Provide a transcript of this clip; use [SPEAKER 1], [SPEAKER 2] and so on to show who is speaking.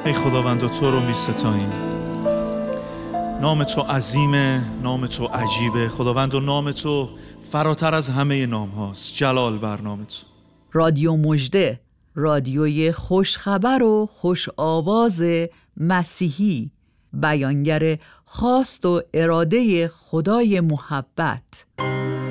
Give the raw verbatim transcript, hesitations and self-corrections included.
[SPEAKER 1] ای خداوند تو رو می ستاییم. نام تو عظیمه، نام تو عجیبه خداوند، و نام تو فراتر از همه نام هاست. جلال بر نام تو.
[SPEAKER 2] رادیو مژده، رادیوی خوشخبر و خوش آواز مسیحی، بیانگر خواست و اراده خدای محبت.